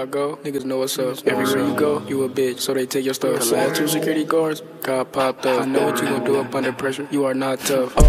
I go, niggas know what's up. Everywhere you go, you a bitch, so they take your stuff. The last 2 security guards got popped up. I know what you gon' do up under pressure. You are not tough.